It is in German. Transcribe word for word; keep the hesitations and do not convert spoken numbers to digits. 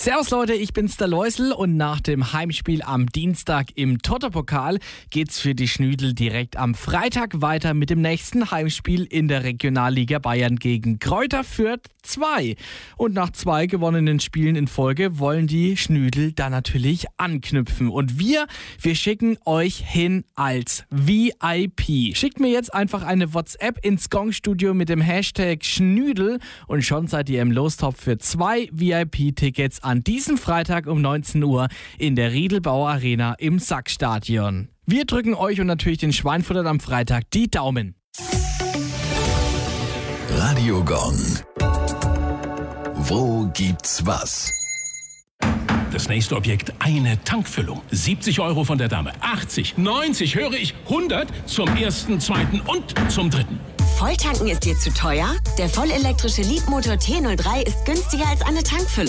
Servus Leute, ich bin's der Läusel und nach dem Heimspiel am Dienstag im Toto-Pokal geht's für die Schnüdel direkt am Freitag weiter mit dem nächsten Heimspiel in der Regionalliga Bayern gegen Greuther Fürth zwei. Und nach zwei gewonnenen Spielen in Folge wollen die Schnüdel da natürlich anknüpfen. Und wir, wir schicken euch hin als V I P. Schickt mir jetzt einfach eine WhatsApp ins Gong-Studio mit dem Hashtag Schnüdel und schon seid ihr im Lostopf für zwei V I P-Tickets an diesem Freitag um neunzehn Uhr in der Riedelbauer Arena im Sackstadion. Wir drücken euch und natürlich den Schweinfuttern am Freitag die Daumen. Radio Gong. Wo gibt's was? Das nächste Objekt, eine Tankfüllung. siebzig Euro von der Dame, achtzig, neunzig, höre ich, hundert zum ersten, zweiten und zum dritten. Volltanken ist dir zu teuer? Der vollelektrische Leapmotor T null drei ist günstiger als eine Tankfüllung.